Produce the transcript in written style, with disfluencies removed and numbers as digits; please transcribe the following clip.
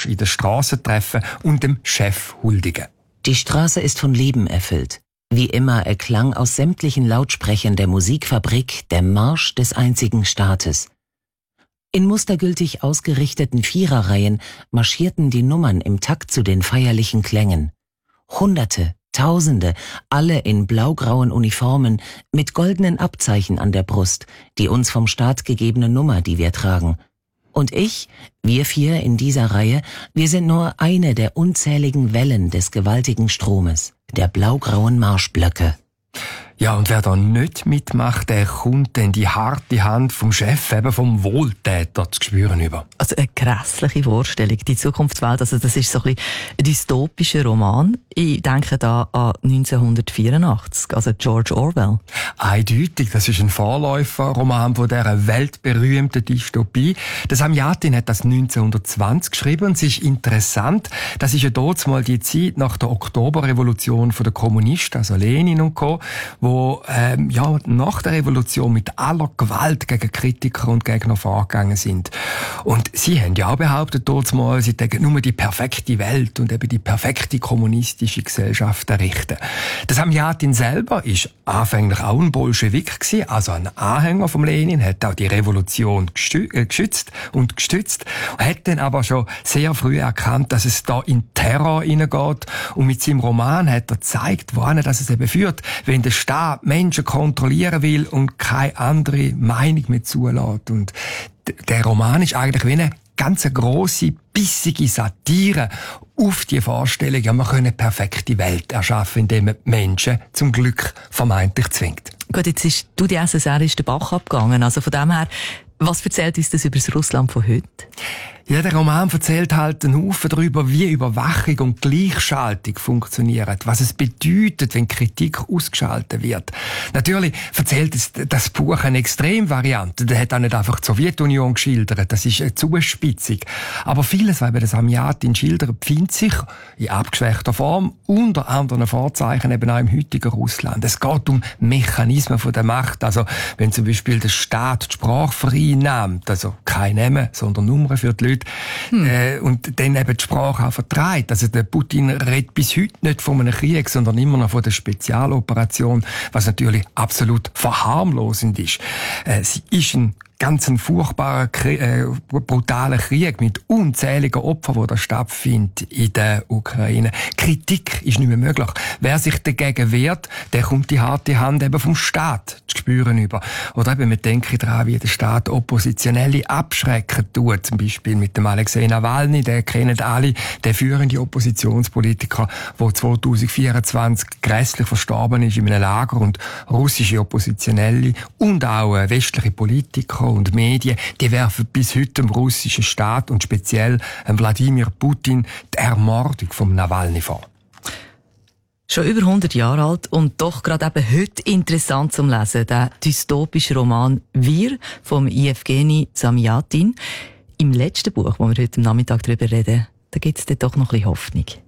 in der Straße treffen und dem Chef huldigen. Die Straße ist von Leben erfüllt. Wie immer erklang aus sämtlichen Lautsprechern der Musikfabrik der Marsch des einzigen Staates. In mustergültig ausgerichteten Viererreihen marschierten die Nummern im Takt zu den feierlichen Klängen. Hunderte, Tausende, alle in blaugrauen Uniformen, mit goldenen Abzeichen an der Brust, die uns vom Staat gegebene Nummer, die wir tragen. Und wir 4 in dieser Reihe, wir sind nur eine der unzähligen Wellen des gewaltigen Stromes, der blaugrauen Marschblöcke. Ja, und wer da nicht mitmacht, der kommt dann die harte Hand vom Chef, eben vom Wohltäter, zu spüren über. Also eine grässliche Vorstellung, die Zukunftswelt. Also das ist so ein dystopischer Roman. Ich denke da an 1984, also George Orwell. Eindeutig, das ist ein Vorläuferroman von dieser weltberühmten Dystopie. Der Samjatin hat das 1920 geschrieben und es ist interessant, das ist ja dort mal die Zeit nach der Oktoberrevolution der Kommunisten, also Lenin und Co., wo nach der Revolution mit aller Gewalt gegen Kritiker und Gegner vorgegangen sind. Und sie haben ja auch behauptet, dort mal, sie täten nur die perfekte Welt und eben die perfekte kommunistische Gesellschaft errichten. Der Samjatin selber ist anfänglich auch ein Bolschewik gewesen, also ein Anhänger vom Lenin, hat auch die Revolution geschützt und gestützt, hat dann aber schon sehr früh erkannt, dass es da in Terror hineingeht, und mit seinem Roman hat er gezeigt, wohin das es eben führt, wenn der Staat Menschen kontrollieren will und keine andere Meinung mehr zulässt. Und der Roman ist eigentlich wie eine ganz grosse, bissige Satire auf die Vorstellung, ja, man könne eine perfekte Welt erschaffen, indem man Menschen zum Glück vermeintlich zwingt. Gut, jetzt ist die SSR ist der Bach abgegangen. Also von dem her, was erzählt uns das über das Russland von heute? Ja, der Roman erzählt halt einen Haufen darüber, wie Überwachung und Gleichschaltung funktionieren, was es bedeutet, wenn Kritik ausgeschaltet wird. Natürlich erzählt das Buch eine Extremvariante. Der hat auch nicht einfach die Sowjetunion geschildert, das ist eine Zuspitzung. Aber vieles, was eben das Samjatin schildert, befindet sich in abgeschwächter Form unter anderen Vorzeichen eben auch im heutigen Russland. Es geht um Mechanismen von der Macht. Also, wenn zum Beispiel der Staat die Sprache vereinnahmt, also kein Namen, sondern Nummern für die Leute, und dann eben die Sprache auch vertreibt. Also der Putin redet bis heute nicht von einem Krieg, sondern immer noch von der Spezialoperation, was natürlich absolut verharmlosend ist. Sie ist ein ganz furchtbarer, brutaler Krieg mit unzähligen Opfern, die da stattfindet in der Ukraine. Kritik ist nicht mehr möglich. Wer sich dagegen wehrt, der kommt die harte Hand eben vom Staat zu spüren über. Oder eben, wir denken daran, wie der Staat Oppositionelle abschrecken tut. Zum Beispiel mit dem Alexei Nawalny, der kennen alle, der führende Oppositionspolitiker, der 2024 grässlich verstorben ist in einem Lager, und russische Oppositionelle und auch westliche Politiker und Medien, die werfen bis heute dem russischen Staat und speziell Wladimir Putin die Ermordung von Nawalny vor. Schon über 100 Jahre alt und doch gerade eben heute interessant zum Lesen, der dystopische Roman «Wir» vom Jewgeni Samjatin. Im letzten Buch, wo wir heute am Nachmittag darüber reden, da gibt es doch noch ein bisschen Hoffnung.